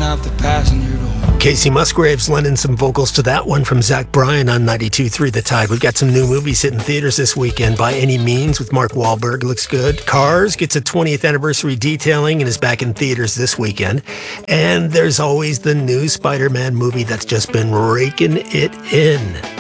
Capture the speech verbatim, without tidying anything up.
out the passenger door. Casey Musgraves lending some vocals to that one from Zach Bryan on ninety-two point three The Tide. We've got some new movies hitting theaters this weekend. By Any Means with Mark Wahlberg looks good. Cars gets a twentieth anniversary detailing and is back in theaters this weekend. And there's always the new Spider-Man movie that's just been raking it in.